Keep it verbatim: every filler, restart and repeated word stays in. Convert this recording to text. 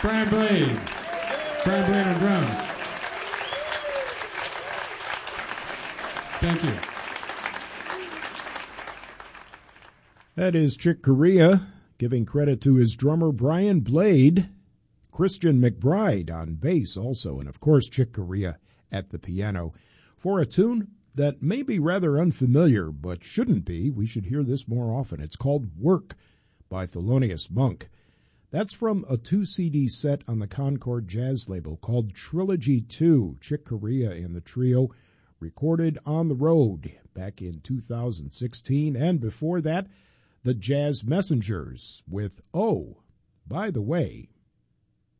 Brian Blade. Brian Blade on drums. Thank you. That is Chick Corea giving credit to his drummer Brian Blade, Christian McBride on bass also, and of course Chick Corea at the piano for a tune that may be rather unfamiliar, but shouldn't be. We should hear this more often. It's called Work by Thelonious Monk. That's from a two-C D set on the Concord Jazz label called Trilogy two. Chick Corea and the trio recorded on the road back in two thousand sixteen, and before that, the Jazz Messengers with Oh, by the way.